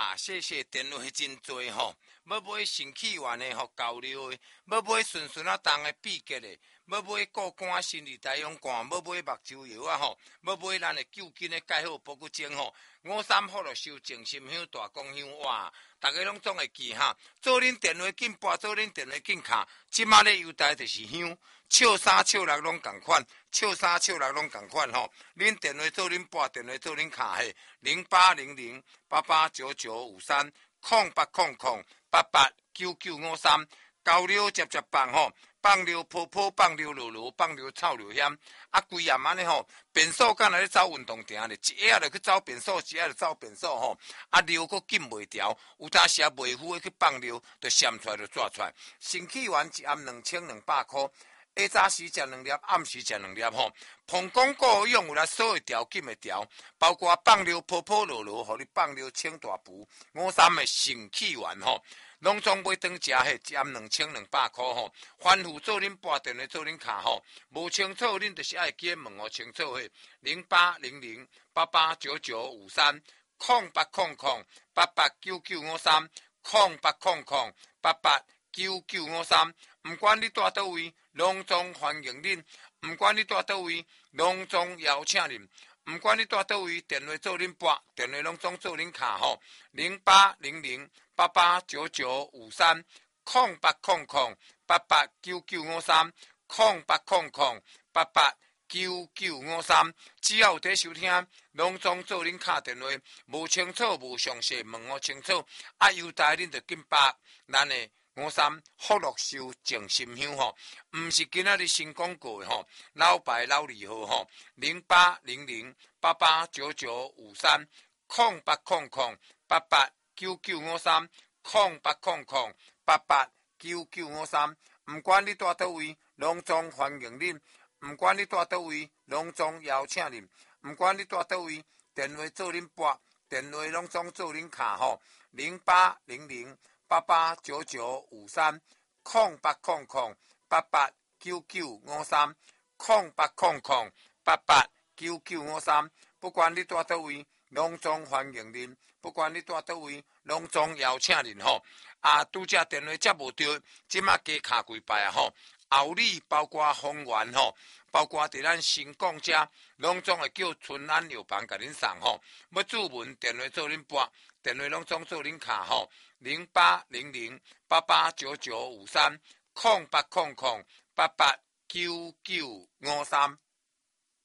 卡谢电话真多吼，要买新起源的吼交流的，要买顺顺啊重的秘诀的，要买固肝心理台用肝，要买目睭药啊吼，要买咱的救筋的钙好补骨精吼，53福乐寿静心香大公香哇，大家拢总会记哈，做恁电话紧拨，做恁电话紧卡，即马咧优待就是香。笑三笑六拢共款，笑三笑六拢共款吼。恁电话做恁拨，电话做恁卡嘿，0800889953，0800889953，交流接棒吼，放流泡泡，放流露露，放流臭流险，啊规暗安尼吼，便所敢若咧走运动场咧，一下就去走便所，一下就走便所吼，啊流佫紧袂调，有当时啊袂赴的去放流，就闪出来就抓出来，新起源一暗2200块。下早时食2粒，暗时食2粒吼。膀胱过用有来锁会调、紧会调，包括放流泡泡落落，互你放流清大补。53的肾气源吼，拢总买当食迄一暗2200块吼。吩咐做恁拨电话做恁卡吼，无清楚恁就是爱记问哦清楚迄0800889953，0800889953，毋管你住倒位，拢总欢迎恁；毋管你住倒位，拢总邀请恁；毋管你住倒位，电话做恁拨，电话拢总做恁卡吼，0800889953，0800889953，只要有在收听，拢总做恁卡电话，无清楚无详细问我清楚，啊优待恁就紧拨咱的。53福乐寿静心香吼，毋是今仔日新广告的吼，老牌老字号吼，0800889953，0800889953，毋管你住倒位，拢总欢迎恁；毋管你住倒位，拢总邀请恁；毋管你住倒位，电话做恁拨，电话拢总做恁卡吼，0800889953，0800889953，不管你住倒位，拢总欢迎恁；不管你住倒位，拢总邀请恁吼。啊，拄则电话接无着，即马加卡几摆啊吼。后里包括丰原吼，包括伫咱新港遮，拢总会叫春安药房甲恁送吼。要注文电话做恁拨，电话拢总做恁卡吼，0800889953，0800889953。